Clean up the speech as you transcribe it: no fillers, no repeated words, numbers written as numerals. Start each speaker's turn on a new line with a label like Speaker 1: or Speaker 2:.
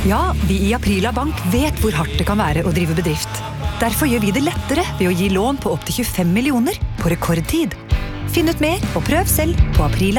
Speaker 1: Ja, vi i Aprila Bank vet hvor hardt det kan være å drive bedrift. Derfor gjør vi det lettere ved å gi lån på opp til 25 millioner på rekordtid. Finn ut mer og prøv selv på Aprila.